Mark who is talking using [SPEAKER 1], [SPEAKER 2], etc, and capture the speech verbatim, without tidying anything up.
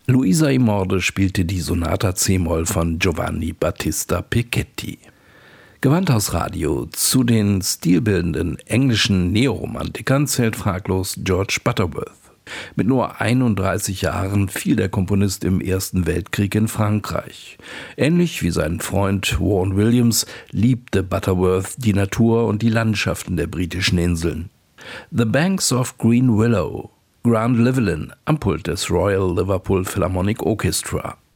[SPEAKER 1] Luisa Imorde spielte die Sonata c-Moll von Giovanni Battista Picchetti. Gewandhausradio. Zu den stilbildenden englischen Neoromantikern zählt fraglos George Butterworth. Mit nur einunddreißig Jahren fiel der Komponist im Ersten Weltkrieg in Frankreich. Ähnlich wie sein Freund Vaughan Williams liebte Butterworth die Natur und die Landschaften der britischen Inseln. The Banks of Green Willow, Grant Llewellyn am Pult des Royal Liverpool Philharmonic Orchestra.